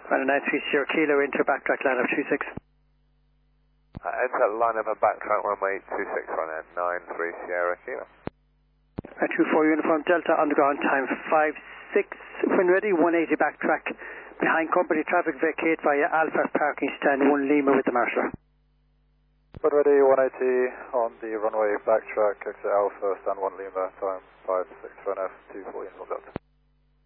And 93 Sierra Kilo into backtrack line of 26. Enter line of a backtrack runway 26 on at 93 Sierra Kilo. 24 Uniform Delta underground time 5-6. When ready, 180 backtrack behind company traffic vacate via Alpha parking stand 1 Lima with the marshaller. When ready, 180 on the runway backtrack exit Alpha stand 1 Lima time 5-6 for NF 24 Uniform Delta.